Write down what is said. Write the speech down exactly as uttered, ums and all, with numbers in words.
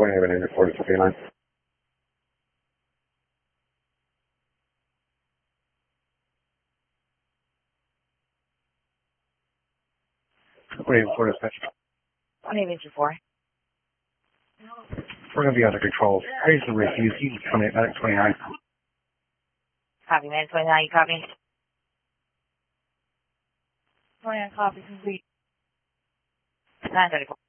twenty, have an report to line. twenty, four dispatch. twenty, Vigil four. We're going to be under control. Raise the refuse. You can come in at twenty-nine. Copy, man. twenty-nine, you copy? twenty-nine, copy, complete. nine thirty-four.